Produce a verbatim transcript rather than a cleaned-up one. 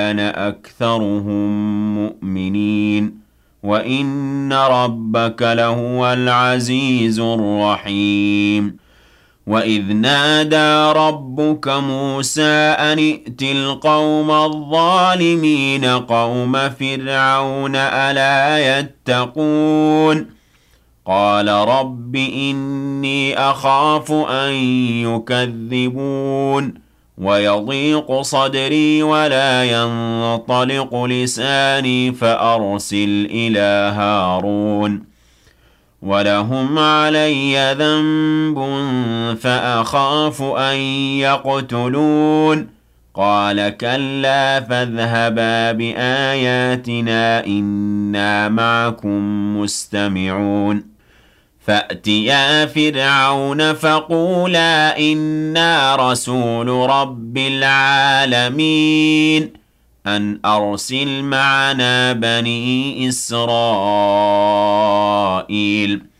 كان أكثرهم مؤمنين وإن ربك لهو العزيز الرحيم وإذ نادى ربك موسى أن ائت القوم الظالمين قوم فرعون ألا يتقون قال رب إني أخاف أن يكذبون ويضيق صدري ولا ينطلق لساني فأرسل إلى هارون ولهم علي ذنب فأخاف أن يقتلون قال كلا فاذهبا بآياتنا إنا معكم مستمعون فأتيا فرعون فقولا إنا رسول رب العالمين أن أرسل معنا بني إسرائيل